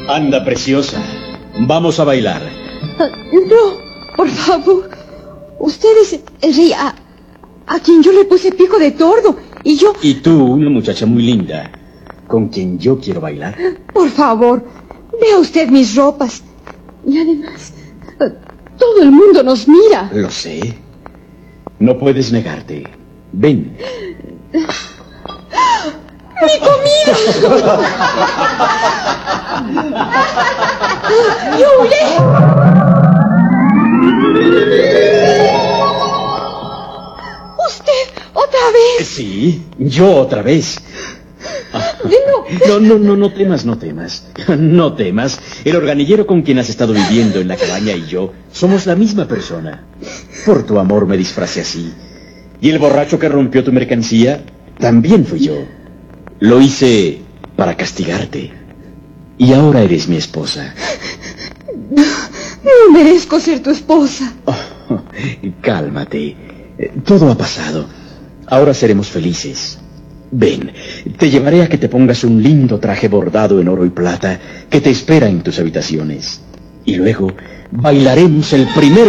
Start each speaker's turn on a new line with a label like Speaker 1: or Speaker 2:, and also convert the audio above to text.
Speaker 1: Anda, preciosa. Vamos a bailar.
Speaker 2: No, por favor. Usted es el rey a quien yo le puse pico de tordo. Y yo...
Speaker 1: Y tú, una muchacha muy linda, con quien yo quiero bailar.
Speaker 2: Por favor, vea usted mis ropas. Y además, todo el mundo nos mira.
Speaker 1: Lo sé. No puedes negarte. Ven.
Speaker 2: ¡Mi comida! ¡Yo huiré! ¿Usted otra vez?
Speaker 1: Sí, yo otra vez.
Speaker 2: No.
Speaker 1: No temas, no temas. No temas. El organillero con quien has estado viviendo en la cabaña y yo somos la misma persona. Por tu amor me disfracé así. Y el borracho que rompió tu mercancía también fui yo. Lo hice para castigarte. Y ahora eres mi esposa.
Speaker 2: No merezco ser tu esposa.
Speaker 1: Oh, cálmate. Todo ha pasado. Ahora seremos felices. Ven, te llevaré a que te pongas un lindo traje bordado en oro y plata que te espera en tus habitaciones. Y luego bailaremos el primer